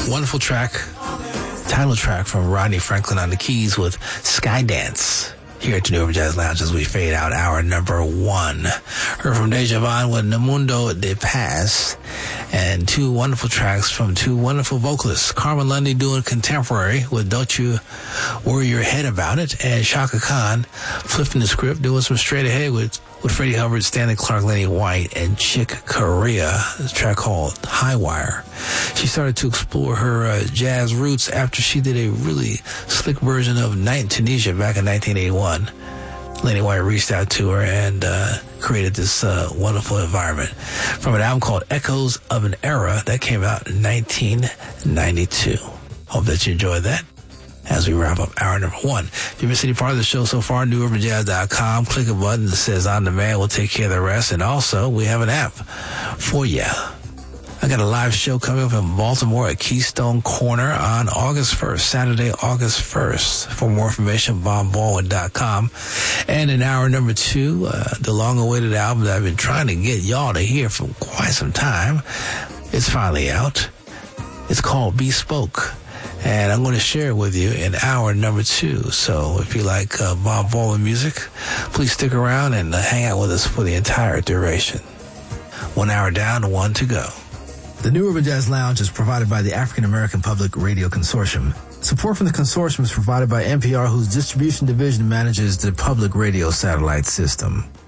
Wonderful track, title track from Rodney Franklin on the keys with Skydance. Here at the New Urban Jazz Lounge as we fade out hour number 1. Heard from Deja Vaughn with Namundo de Paz, and 2 wonderful tracks from 2 wonderful vocalists. Carmen Lundy doing contemporary with Don't You Worry Your Head About It, and Chaka Khan flipping the script, doing some straight ahead with Freddie Hubbard, Stanley Clarke, Lenny White, and Chick Corea. This track called High Wire. She started to explore her jazz roots after she did a really slick version of Night in Tunisia back in 1981. Lenny White reached out to her and created this wonderful environment from an album called Echoes of an Era that came out in 1992. Hope that you enjoyed that. As we wrap up hour number 1. If you missed any part of the show so far, newurbanjazz.com. Click a button that says On Demand. We'll take care of the rest. And also, we have an app for you. I got a live show coming up in Baltimore at Keystone Corner on August 1st, Saturday, August 1st. For more information, bobbaldwin.com. And in hour number 2, the long-awaited album that I've been trying to get y'all to hear for quite some time. It's finally out. It's called Bespoke. And I'm going to share it with you in hour number 2. So if you like Bob Baldwin music, please stick around and hang out with us for the entire duration. 1 hour down, 1 to go. The New Urban Jazz Lounge is provided by the African American Public Radio Consortium. Support from the consortium is provided by NPR, whose distribution division manages the public radio satellite system.